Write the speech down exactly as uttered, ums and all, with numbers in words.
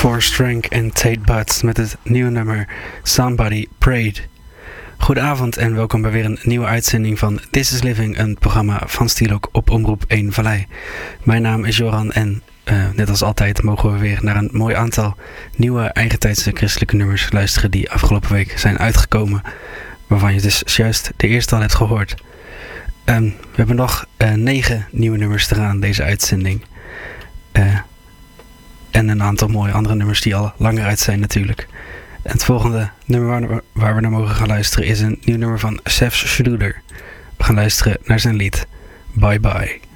Forrest Frank en Tate Butts met het nieuwe nummer Somebody Prayed. Goedenavond en welkom bij weer een nieuwe uitzending van This is Living, een programma van Stielok op Omroep één Vallei. Mijn naam is Joran en uh, net als altijd mogen we weer naar een mooi aantal nieuwe eigentijdse christelijke nummers luisteren die afgelopen week zijn uitgekomen, waarvan je dus juist de eerste al hebt gehoord. Um, we hebben nog uh, negen nieuwe nummers te gaan deze uitzending. Uh, en een aantal mooie andere nummers die al langer uit zijn natuurlijk. En het volgende nummer waar, waar we naar mogen gaan luisteren is een nieuw nummer van Sef Schroeder. We gaan luisteren naar zijn lied Bye Bye.